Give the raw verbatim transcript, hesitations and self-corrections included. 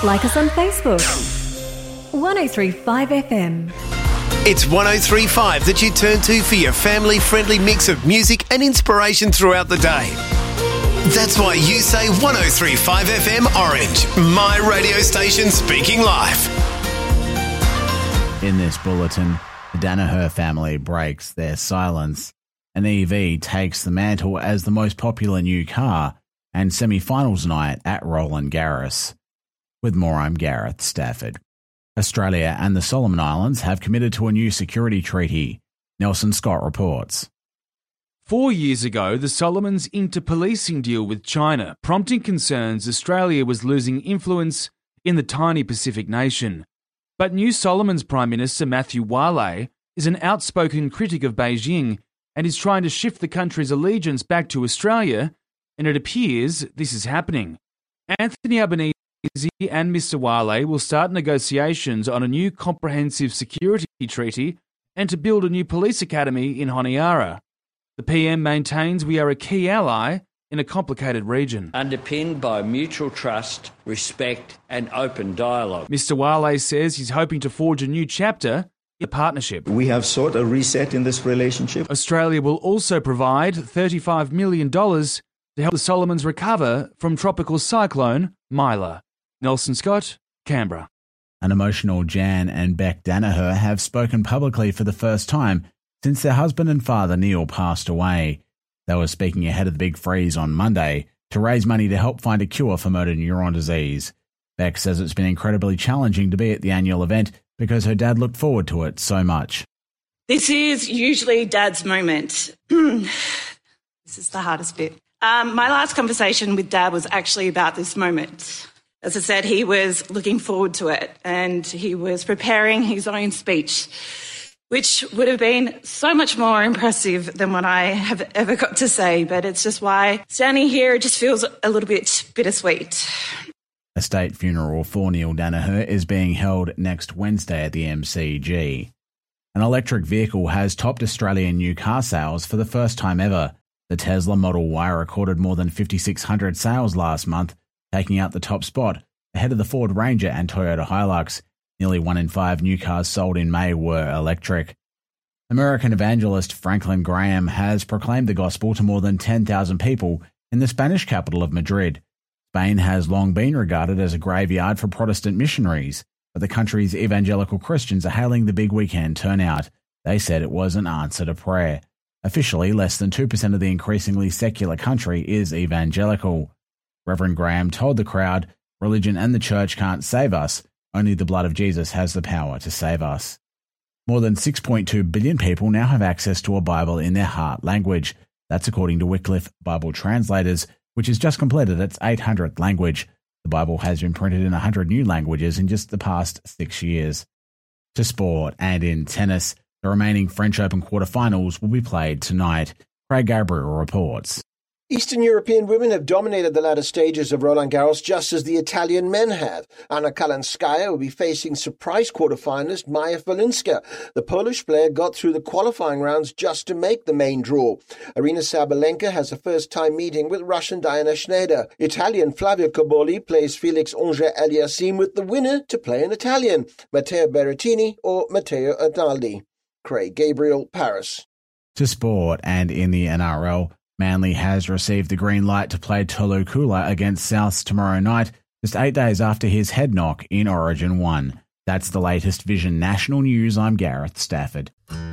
Like us on Facebook. one oh three point five F M. It's one oh three point five that you turn to for your family-friendly mix of music and inspiration throughout the day. That's why you say one oh three point five F M Orange, my radio station speaking live. In this bulletin, the Danaher family breaks their silence. An E V takes the mantle as the most popular new car, and semi-finals night at Roland Garros. With more, I'm Gareth Stafford. Australia and the Solomon Islands have committed to a new security treaty. Nelson Scott reports. Four years ago, the Solomons inked a policing deal with China, prompting concerns Australia was losing influence in the tiny Pacific nation. But New Solomons Prime Minister Matthew Wale is an outspoken critic of Beijing and is trying to shift the country's allegiance back to Australia, and it appears this is happening. Anthony Albanese and Mister Wale will start negotiations on a new comprehensive security treaty and to build a new police academy in Honiara. The P M maintains we are a key ally in a complicated region. Underpinned by mutual trust, respect and open dialogue. Mister Wale says he's hoping to forge a new chapter in the partnership. We have sought a reset in this relationship. Australia will also provide thirty-five million dollars to help the Solomons recover from tropical cyclone Mila. Nelson Scott, Canberra. An emotional Jan and Beck Danaher have spoken publicly for the first time since their husband and father Neil passed away. They were speaking ahead of the big freeze on Monday to raise money to help find a cure for motor neuron disease. Beck says it's been incredibly challenging to be at the annual event because her dad looked forward to it so much. This is usually Dad's moment. This is the hardest bit. Um, my last conversation with Dad was actually about this moment. As I said, he was looking forward to it and he was preparing his own speech, which would have been so much more impressive than what I have ever got to say. But it's just why standing here, it just feels a little bit bittersweet. A state funeral for Neil Danaher is being held next Wednesday at the M C G. An electric vehicle has topped Australian new car sales for the first time ever. The Tesla Model Y recorded more than fifty-six hundred sales last month, taking out the top spot, ahead of the Ford Ranger and Toyota Hilux. Nearly one in five new cars sold in May were electric. American evangelist Franklin Graham has proclaimed the gospel to more than ten thousand people in the Spanish capital of Madrid. Spain has long been regarded as a graveyard for Protestant missionaries, but the country's evangelical Christians are hailing the big weekend turnout. They said it was an answer to prayer. Officially, less than two percent of the increasingly secular country is evangelical. Reverend Graham told the crowd, "Religion and the church can't save us. Only the blood of Jesus has the power to save us." More than six point two billion people now have access to a Bible in their heart language. That's according to Wycliffe Bible Translators, which has just completed its eight hundredth language. The Bible has been printed in one hundred new languages in just the past six years. To sport, and in tennis, the remaining French Open quarterfinals will be played tonight. Craig Gabriel reports. Eastern European women have dominated the latter stages of Roland Garros just as the Italian men have. Anna Kalinskaya will be facing surprise quarterfinalist Maja Valinska. The Polish player got through the qualifying rounds just to make the main draw. Arina Sabalenka has a first-time meeting with Russian Diana Schneider. Italian Flavio Cobolli plays Felix Auger-Aliassime with the winner to play in Italian, Matteo Berrettini or Matteo Arnaldi. Craig Gabriel, Paris. To sport, and in the N R L, Manly has received the green light to play Tolu Kula against Souths tomorrow night, just eight days after his head knock in Origin one. That's the latest Vision National News. I'm Gareth Stafford.